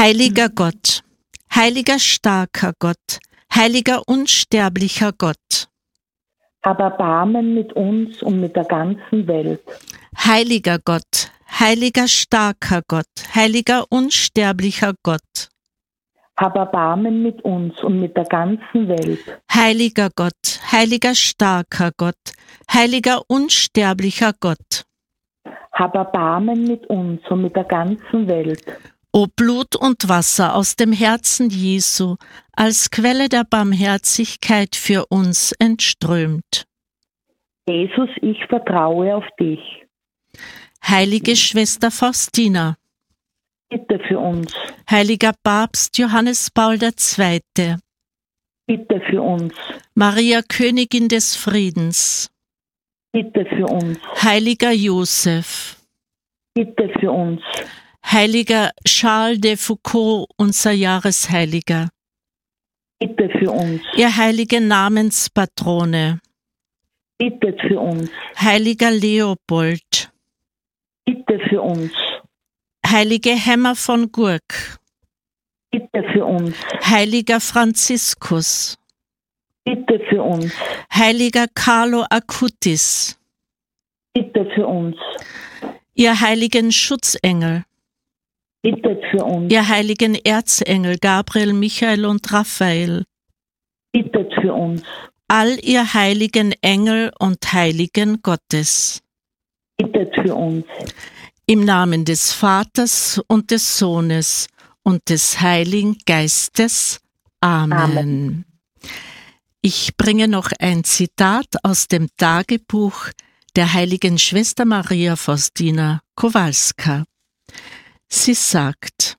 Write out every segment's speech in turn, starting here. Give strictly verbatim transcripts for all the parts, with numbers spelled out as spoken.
Heiliger Gott, heiliger starker Gott, heiliger unsterblicher Gott, hab Erbarmen mit uns und mit der ganzen Welt. heiliger Gott, heiliger starker Gott, heiliger unsterblicher Gott, Hab Erbarmen mit uns und mit der ganzen Welt. heiliger Gott, heiliger starker Gott, heiliger unsterblicher Gott, Hab Erbarmen mit uns und mit der ganzen Welt. o Blut und Wasser aus dem Herzen Jesu, als Quelle der Barmherzigkeit für uns entströmt. Jesus, ich vertraue auf dich. Heilige Schwester Faustina, Bitte für uns. heiliger Papst Johannes Paul der Zweite, Bitte für uns. Maria Königin des Friedens, Bitte für uns. heiliger Josef, Bitte für uns. heiliger Charles de Foucault, unser Jahresheiliger, Bitte für uns. ihr heilige Namenspatrone, Bitte für uns. heiliger Leopold, Bitte für uns. heilige Hämmer von Gurk, Bitte für uns. heiliger Franziskus, Bitte für uns. heiliger Carlo Acutis, Bitte für uns. ihr heiligen Schutzengel, Bitte für uns. ihr heiligen Erzengel Gabriel, Michael und Raphael, Bitte für uns. all ihr heiligen Engel und Heiligen Gottes, Bitte für uns. im Namen des Vaters und des Sohnes und des Heiligen Geistes. Amen. Amen. Ich bringe noch ein Zitat aus dem Tagebuch der heiligen Schwester Maria Faustina Kowalska. Sie sagt,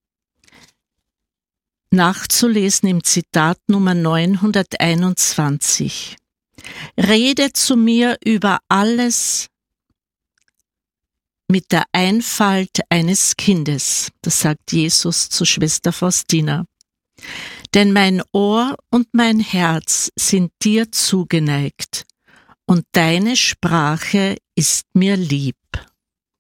nachzulesen im Zitat Nummer neunhunderteinundzwanzig: Rede zu mir über alles mit der Einfalt eines Kindes, das sagt Jesus zu Schwester Faustina. Denn mein Ohr und mein Herz sind dir zugeneigt, und deine Sprache ist mir lieb.